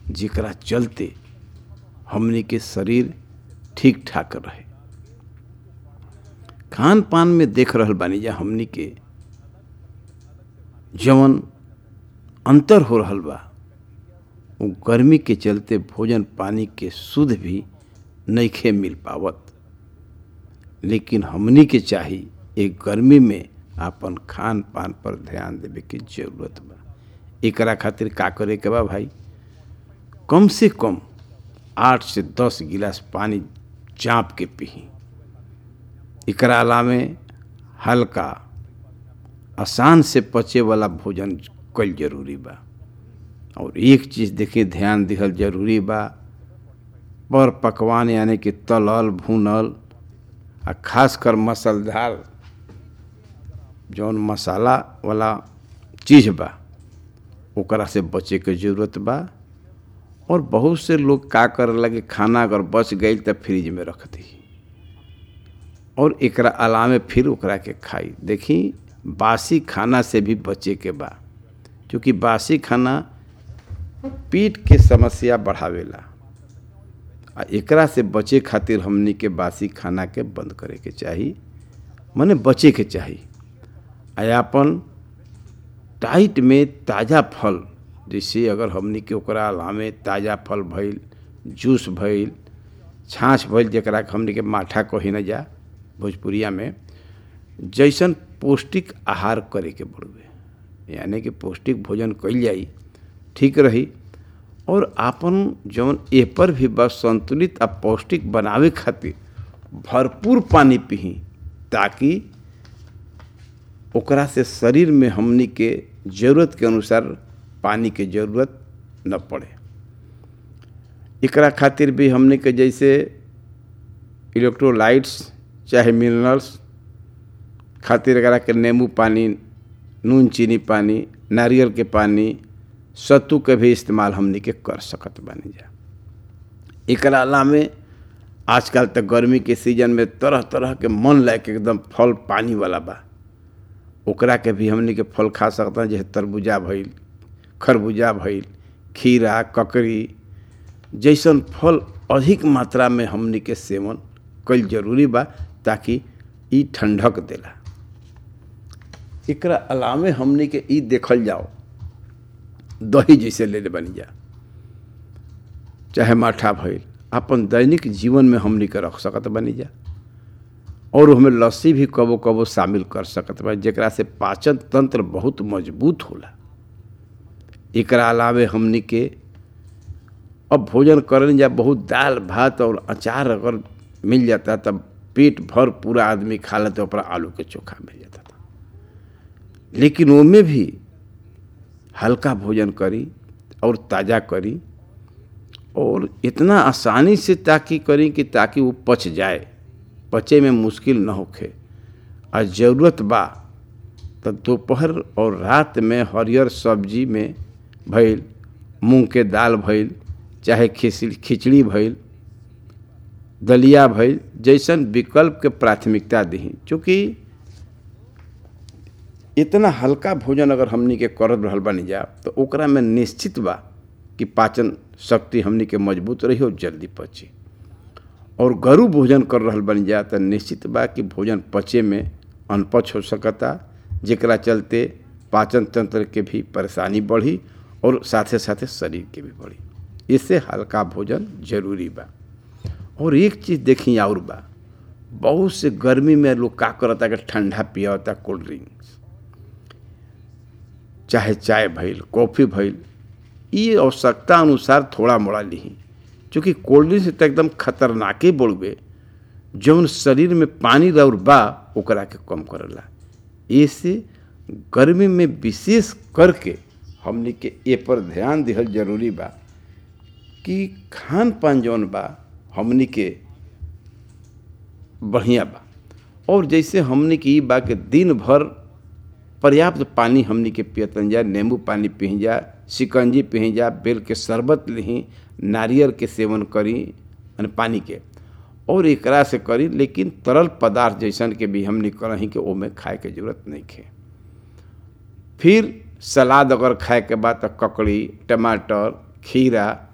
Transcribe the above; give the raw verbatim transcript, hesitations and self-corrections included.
जेकरा चलते हमनी के शरीर ठीक ठाक रहे। खान पान में देख रहल बानी जा हमनी के जवन अंतर हो रहल बा, वो गर्मी के चलते भोजन पानी के शुद्ध भी नइखे मिल पावत। लेकिन हमनी के चाही एक गर्मी में आपन खान पान पर ध्यान देवे की जरूरत बा। एकरा खातिर का करे के बा भाई, कम से कम आठ से दस गिलास पानी चाँप के पी। एकरा अलावे हल्का आसान से पचे वाला भोजन कईल जरूरी बा। और एक चीज़ देखिए ध्यान दिहल जरूरी बा, पर पकवान यानी कि तलल भूनल आ खासकर मसालेदार जौन मसाला वाला चीज़ बा ओकरा से बचे के जरूरत बा। और बहुत से लोग का करे लगे, खाना अगर बच गई तो फ्रिज में रख दी और एकरा अलावे फिर ओकरा के खाई। देखी बासी खाना से भी बचे के बा, क्योंकि बासी खाना पेट के समस्या बढ़ावेला। आ एकरा से बचे खातिर हमनी के बासी खाना के बंद करे के चाही, माने बचे के चाही। आ अपन डाइट में ताज़ा फल, जैसे अगर हमनी के ओकरा अलावे ताज़ा फल भइल, जूस भइल, छाछ भइल, जेकरा के हमनी के माठा कही न जा भोजपुरिया में, जैसन पौष्टिक आहार करे के पड़ुए, यानी कि पौष्टिक भोजन कइल जाई ठीक रही। और आपन जौन ए पर भी बस संतुलित आ पौष्टिक बनावे खातिर भरपूर पानी पी, ताकि ओकरा से शरीर में हमनी के ज़रूरत के अनुसार पानी के ज़रूरत न पड़े। एकरा खातिर भी हमनी के जैसे इलेक्ट्रोलाइट्स चाहे मिनरल्स खातिर एकरा के नींबू पानी, नून चीनी पानी, नारियल के पानी, सत्तू के भी इस्तेमाल हमनी के कर सकत बानी जा। एकरा अलावे आजकल तक गर्मी के सीजन में तरह तरह के मन लायक एकदम फल पानी वाला बा, ओकरा के भी हमनी के फल खा सकता है। जैसे तरबूजा भइल, खरबूजा भइल, खीरा, ककड़ी जैसन फल अधिक मात्रा में हमनी के सेवन कईल जरूरी बा, ताकि ई ठंडक देला। एकरा अलावे हमनी के ई देखल जाओ, दही जैसे ले ले बनी जा, चाहे माठा भइल, अपन दैनिक जीवन में हमनी के रख सकत बनी जा। और हमें लस्सी भी कबो कबो शामिल कर सकत बा, जेकरा से पाचन तंत्र बहुत मजबूत होला। एकरा अलावे हमनी के अब भोजन करन जा, बहुत दाल भात और अचार अगर मिल जाता तब पेट भर पूरा आदमी खा लेते, ऊपर आलू के चोखा मिल जाता था। लेकिन उनमें भी हल्का भोजन करी और ताज़ा करी, और इतना आसानी से ताकि करी कि ताकि वो पच जाए, पचे में मुश्किल न होखे। और ज़रूरत बा तो दोपहर और रात में हरियर सब्जी में भइल, मूंग के दाल भइल, चाहे खिचड़ी खिचड़ी भइल, दलिया भइल, जैसन विकल्प के प्राथमिकता दी। चूँकि इतना हल्का भोजन अगर हमनी के करत रहल बानी जा, तो ओकरा में निश्चित बा कि पाचन शक्ति हमनी के मजबूत रही और जल्दी पचे। और गरु भोजन कर रहल बन जा तो निश्चित बा कि भोजन पचे में अनपच हो सकता, जेकरा चलते पाचन तंत्र के भी परेशानी बढ़ी और साथे साथे शरीर के भी बढ़ी। इससे हल्का भोजन जरूरी बा। और एक चीज़ देखी और बा, बहुत से गर्मी में लोग का करता कि ठंडा पियाता, कोल्ड ड्रिंक्स, चाहे चाय भइल, कॉफ़ी भइल, ये आवश्यकता अनुसार थोड़ा मोड़ा ली। चूँकि कोल्ड ड्रिंक से तो एकदम खतरनाके बढ़ुए, जौन शरीर में पानी और बा ओकरा के कम करेला। इससे गर्मी में विशेष करके हमनी के ए पर ध्यान दिहल जरूरी बा कि खान पान जौन बा हमनी के बढ़िया बा। और जैसे हमनी के ई बा कि दिन भर पर्याप्त पानी हमनी के पियतन जा, नींबू पानी पी जा, शिकंजी पी जा, बेल के शरबत ली, नारियल के सेवन करी यानी पानी के, और एकरा से करी। लेकिन तरल पदार्थ जैसन के भी हमनी करही कि ओमे खाए के जरूरत नहीं खे। फिर सलाद अगर खाए के बाद तो ककड़ी, टमाटर, खीरा,